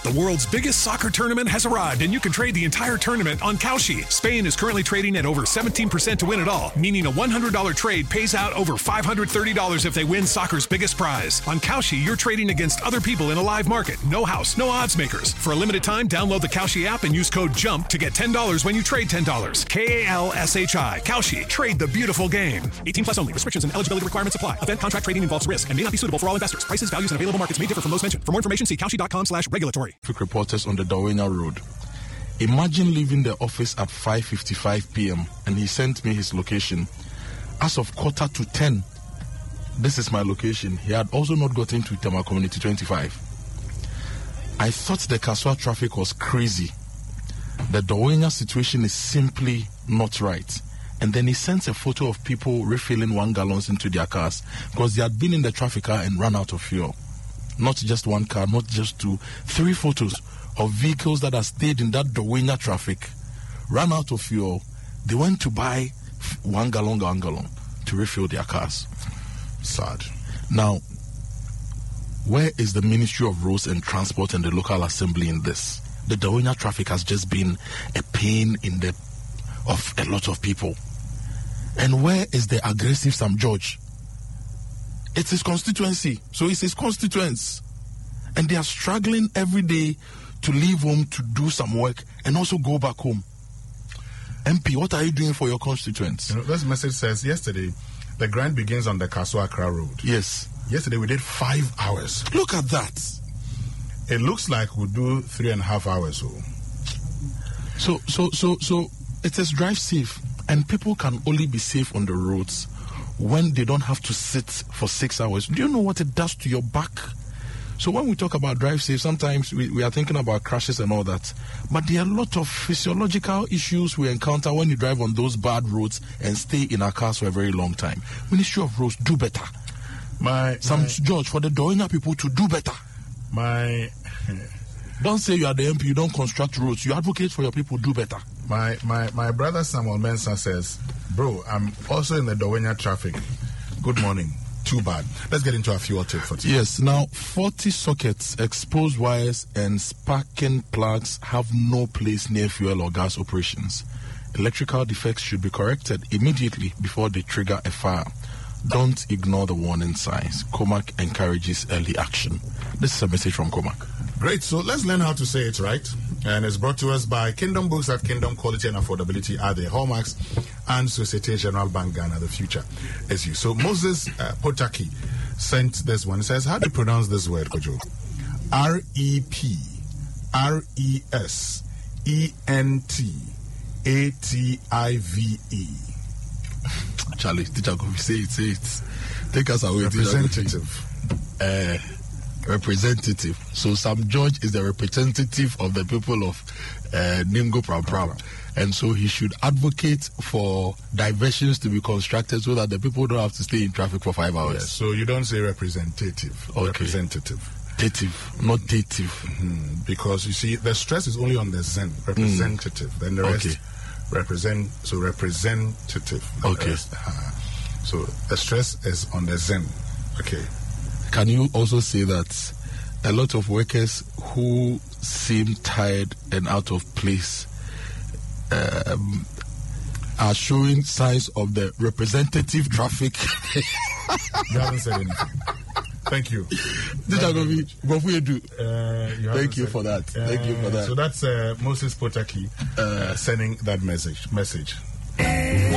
The world's biggest soccer tournament has arrived, and you can trade the entire tournament on Kalshi. Spain is currently trading at over 17% to win it all, meaning a $100 trade pays out over $530 if they win soccer's biggest prize. On Kalshi, you're trading against other people in a live market. No house, no odds makers. For a limited time, download the Kalshi app and use code JUMP to get $10 when you trade $10. Kalshi. Kalshi. Trade the beautiful game. 18 plus only. Restrictions and eligibility requirements apply. Event contract trading involves risk and may not be suitable for all investors. Prices, values, and available markets may differ from those mentioned. For more information, see kalshi.com/regulatory. Reporters on the Dawenya Road. Imagine leaving the office at 5:55 p.m. and he sent me his location. As of 9:45, this is my location. He had also not gotten to Itama Community 25. I thought the Kaswa traffic was crazy. The Dawenya situation is simply not right. And then he sent a photo of people refilling 1 gallons into their cars because they had been in the traffic car and run out of fuel. Not just one car, not just two, 3 photos of vehicles that have stayed in that Dawenya traffic, ran out of fuel. They went to buy 1 gallon to refill their cars. Sad. Now, where is the Ministry of Roads and Transport and the local assembly in this? The Dawenya traffic has just been a pain in the of a lot of people. And where is the aggressive Sam George? It's his constituency, so it's his constituents. And they are struggling every day to leave home to do some work and also go back home. MP, what are you doing for your constituents? You know, this message says, yesterday, the grind begins on the Kaswa Accra Road. Yes. Yesterday we did 5 hours. Look at that. It looks like we'll do 3.5 hours. So it is drive safe, and people can only be safe on the roads when they don't have to sit for 6 hours. Do you know what it does to your back? So when we talk about drive safe, sometimes we are thinking about crashes and all that. But there are a lot of physiological issues we encounter when you drive on those bad roads and stay in our cars for a very long time. Ministry of Roads, do better. George, for the Dawenya people to do better. Don't say you are the MP, you don't construct roads. You advocate for your people, do better. My brother Samuel Mensah says, bro, I'm also in the Dawenya traffic. Good morning. Too bad. Let's get into a fuel tip for today. Yes, now 40 sockets, exposed wires, and sparking plugs have no place near fuel or gas operations. Electrical defects should be corrected immediately before they trigger a fire. Don't ignore the warning signs. Comac encourages early action. This is a message from Comac. Great, so let's learn how to say it right. And it's brought to us by Kingdom Books at Kingdom. Quality and affordability are their hallmarks, and Societe Generale Bank Ghana, the future is you. So Moses Potaki sent this one. It says, how do you pronounce this word, Kojo? REPRESENTATIVE. Charlie, teacher, say it. Take us away. Representative. So Sam George is the representative of the people of Nimgo Pram. And so he should advocate for diversions to be constructed so that the people don't have to stay in traffic for 5 hours. Yes, so you don't say representative. Okay. Representative. Not dative. Mm-hmm. Because you see, the stress is only on the Zen, representative. Then the rest represent, so representative. Okay. So the stress is on the Zen. Okay. Can you also say that a lot of workers who seem tired and out of place are showing signs of the representative traffic? You haven't said anything. Thank you. Thank you for that. So that's Moses Potaki sending that message.